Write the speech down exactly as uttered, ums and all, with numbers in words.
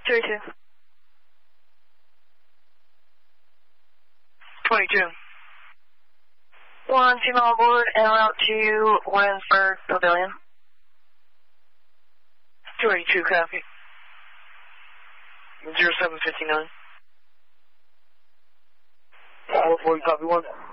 two eighty-two. twenty-two. One female on board and route to Winsford Pavilion. two eighty-two, copy. zero seven fifty-nine. four forty, copy one.